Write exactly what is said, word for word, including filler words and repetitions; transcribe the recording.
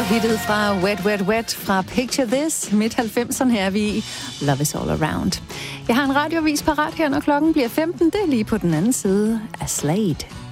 Hittet fra Wet, Wet, Wet fra Picture This. Midt halvfemserne er vi i. Love is all around. Jeg har en radiovis parat her, når klokken bliver femten. Det er lige på den anden side af Slade.